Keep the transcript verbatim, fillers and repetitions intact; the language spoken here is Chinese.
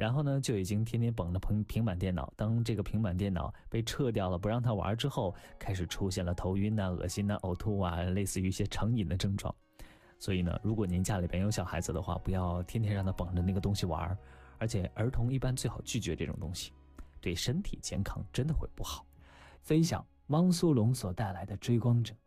然后呢就已经天天捧着平平板电脑，当这个平板电脑被撤掉了不让他玩之后，开始出现了头晕啊、恶心啊、呕吐啊，类似于一些成瘾的症状。所以呢，如果您家里边有小孩子的话，不要天天让他捧着那个东西玩，而且儿童一般最好拒绝这种东西，对身体健康真的会不好。分享汪苏泷所带来的《追光者》。